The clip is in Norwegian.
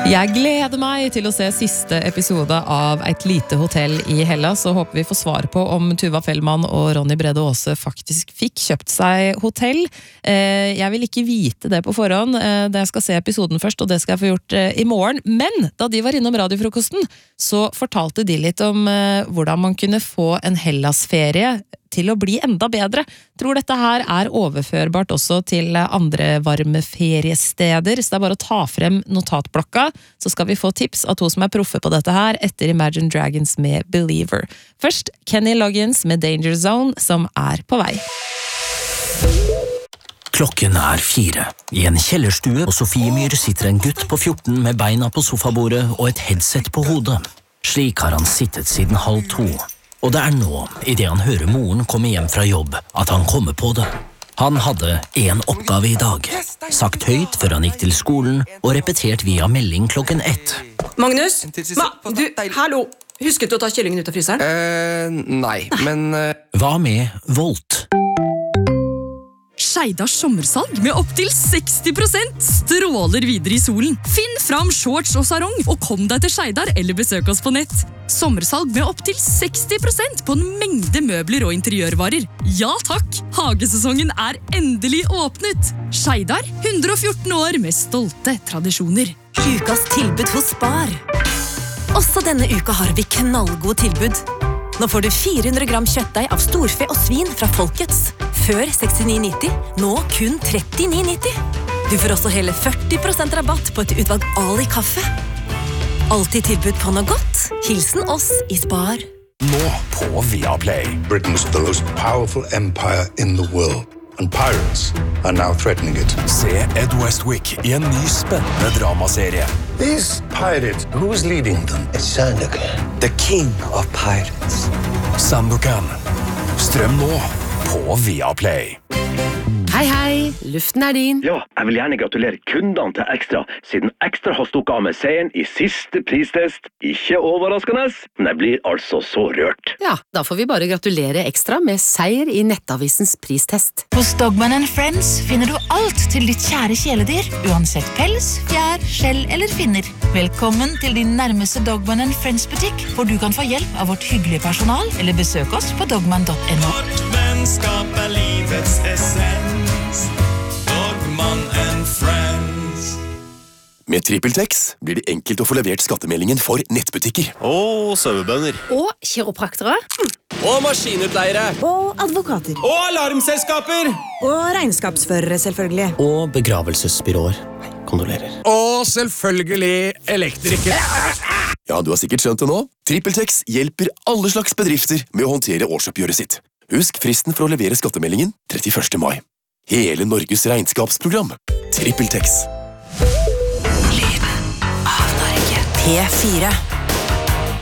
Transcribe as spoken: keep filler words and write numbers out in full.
Jeg gleder meg til å se siste episode av Et lite hotell i Hellas, så håper vi får svar på om Tuva Fellmann og Ronny Brede Aase faktisk fikk kjøpt seg hotell. Jeg vil ikke vite det på forhånd, det jeg skal se episoden først, og det skal jeg få gjort i morgen. Men da de var innom radiofrokosten, så fortalte de litt om hvordan man kunne få en Hellas-ferie til å bli enda bedre. Tror dette her er overførbart også til andre varme feriesteder, så det er bare å ta frem notatblokka, så skal vi få tips av to som er proffe på dette her etter Imagine Dragons med Believer. Først Kenny Loggins med Danger Zone, som er på vei. Klokken er fire. I en kjellerstue på Sofiemyr sitter en gutt på fjorten med beina på sofabordet og et headset på hodet. Slik har han sittet siden halv to. Og det er nå, i det han hører moren komme hjem fra jobb, at han kommer på det. Han hadde en oppgave i dag, sagt høyt før han gikk til skolen, og repetert via melding klokken ett. Magnus? Ma, du, hallo! Husket du å ta kyllingen ut av fryseren? Eh, nei, men... Uh... Hva med Volt? Skeidars sommersalg med opp til seksti prosent stråler videre i solen. Finn fram shorts og sarong, og kom deg til Skeidar eller besøk oss på nett. Sommersalg med opp til seksti prosent på en mengde møbler og interiørvarer. Ja takk, hagesesongen er endelig åpnet. Skeidar, hundre og fjorten år med stolte tradisjoner. Ukas tilbud hos Spar. Også denne uka har vi knallgod tilbud. Nå får du fire hundre gram kjøttdeig av storfe og svin fra Folkets. Før sekstini nitti, nå kun trettini nitti. Du får også hele førti prosent rabatt på et utvalg Ali kaffe. Alltid tilbud på noe godt. Hilsen oss i Spar. Nå på Viaplay. Britain's the most powerful empire in the world. And pirates are now threatening it. Se Ed Westwick i en ny spennende dramaserie. These pirates, who's leading them? It's Sandokan, the king of pirates. Sandokan. Strøm nå på Viaplay. Hei, hei. Luften er din. Ja, jeg vil gjerne gratulere kundene til Ekstra, siden Ekstra har stukket av med seieren i siste pristest. Ikke overraskende, men jeg blir altså så rørt. Ja, da får vi bare gratulere Ekstra med seier i Nettavisens pristest. Hos Dogman and Friends finner du alt til ditt kjære kjæledyr, uansett pels, fjær, skjell eller finner. Velkommen til din nærmeste Dogman and Friends butikk, hvor du kan få hjelp av vårt hyggelige personal, eller besøk oss på dogman punktum no. Vårt vennskap er livets essens. Dogman and Friends. Med TrippelTex blir det enkelt å få levert skattemeldingen for nettbutikker. Og sauebønder. Og kiropraktere. Og maskinutleiere. Og advokater. Og alarmselskaper. Og regnskapsførere, selvfølgelig. Og begravelsesbyråer. Nei, kondolerer. Og selvfølgelig elektrikere. Ja, du har sikkert skjønt det nå. TrippelTex hjelper alle slags bedrifter med å håndtere årsoppgjøret sitt. Husk fristen for å levere skattemeldingen trettiførste mai. Hele Norges regnskapsprogram. TrippelTex. Lyden av Norge. P fire.